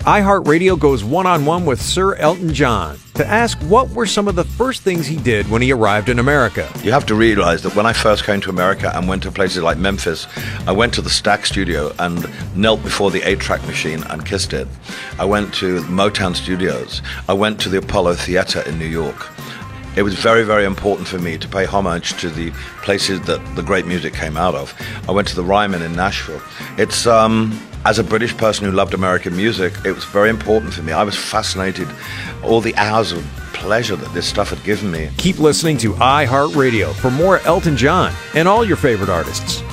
iHeartRadio goes one-on-one with Sir Elton John to ask what were some of the first things he did when he arrived in America. You have to realize that when I first came to America and went to places like Memphis, I went to the Stax studio and knelt before the 8-track machine and kissed it. I went to Motown Studios. I went to the Apollo Theater in New York. It was very, very important for me to pay homage to the places that the great music came out of. I went to the Ryman in Nashville. It's, as a British person who loved American music, it was very important for me. I was fascinated, all the hours of pleasure that this stuff had given me. Keep listening to iHeartRadio for more Elton John and all your favorite artists.